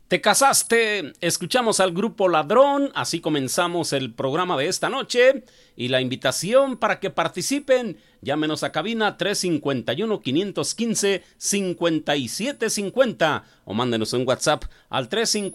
Te casaste, escuchamos al grupo Ladrón, así comenzamos el programa de esta noche y la invitación para que participen, llámenos a cabina 351-515-5750 o mándenos un WhatsApp al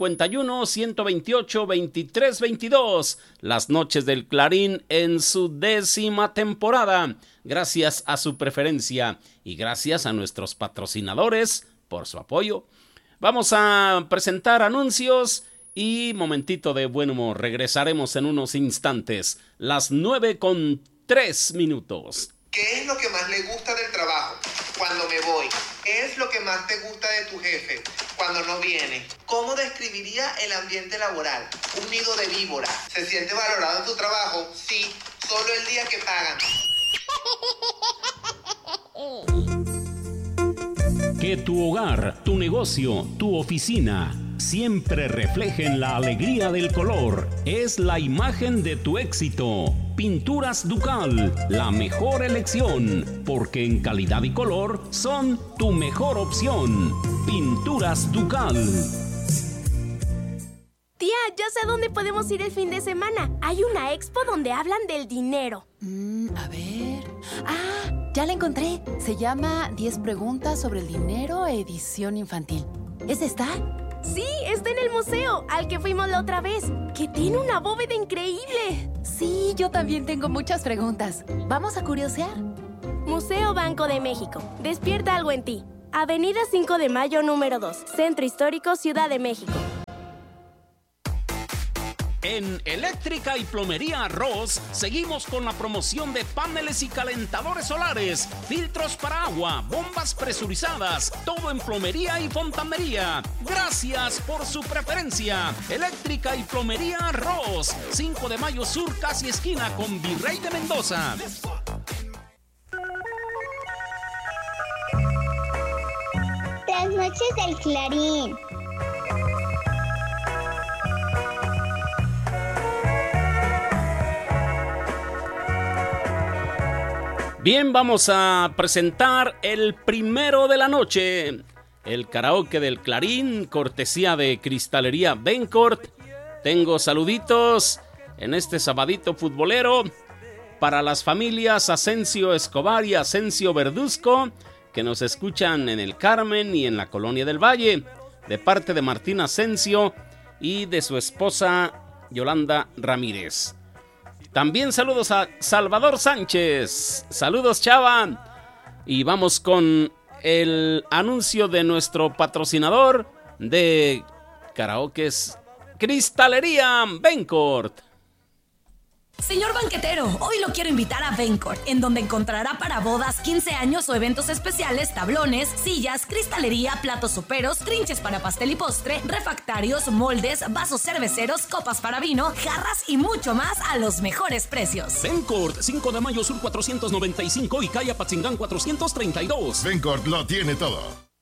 351-128-2322, las noches del Clarín en su 10ª temporada, gracias a su preferencia y gracias a nuestros patrocinadores por su apoyo. Vamos a presentar anuncios y momentito de buen humor. Regresaremos en unos instantes, las 9:03. ¿Qué es lo que más le gusta del trabajo? Cuando me voy. ¿Qué es lo que más te gusta de tu jefe? Cuando no viene. ¿Cómo describiría el ambiente laboral? Un nido de víbora. ¿Se siente valorado en tu trabajo? Sí, solo el día que pagan. Que tu hogar, tu negocio, tu oficina siempre reflejen la alegría del color. Es la imagen de tu éxito. Pinturas Ducal, la mejor elección, porque en calidad y color son tu mejor opción. Pinturas Ducal. Tía, ya sé a dónde podemos ir el fin de semana. Hay una expo donde hablan del dinero. A ver... ya la encontré. Se llama 10 preguntas sobre el dinero, edición infantil. ¿Esa está? Sí, está en el museo, al que fuimos la otra vez, que tiene una bóveda increíble. Sí, yo también tengo muchas preguntas. ¿Vamos a curiosear? Museo Banco de México. Despierta algo en ti. Avenida 5 de Mayo, número 2. Centro Histórico, Ciudad de México. En Eléctrica y Plomería Ross seguimos con la promoción de paneles y calentadores solares, filtros para agua, bombas presurizadas, todo en plomería y fontanería. Gracias por su preferencia. Eléctrica y Plomería Ross, 5 de Mayo Sur, casi esquina con Virrey de Mendoza. Las noches del Clarín. Bien, vamos a presentar el primero de la noche, el karaoke del Clarín, cortesía de Cristalería Bencourt. Tengo saluditos en este sabadito futbolero para las familias Asensio Escobar y Asensio Verduzco, que nos escuchan en el Carmen y en la Colonia del Valle, de parte de Martín Asensio y de su esposa Yolanda Ramírez. También saludos a Salvador Sánchez. Saludos, Chava. Y vamos con el anuncio de nuestro patrocinador de karaokes, Cristalería Bencourt. Señor banquetero, hoy lo quiero invitar a Bencourt, en donde encontrará para bodas, 15 años o eventos especiales, tablones, sillas, cristalería, platos soperos, trinches para pastel y postre, refractarios, moldes, vasos cerveceros, copas para vino, jarras y mucho más a los mejores precios. Bencourt, 5 de Mayo Sur 495 y calle Apatzingán 432. Bencourt lo tiene todo.